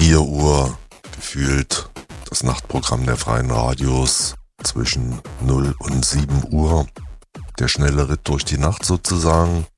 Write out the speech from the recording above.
4 Uhr gefühlt das Nachtprogramm der Freien Radios zwischen 0 und 7 Uhr. Der schnelle Ritt durch die Nacht sozusagen.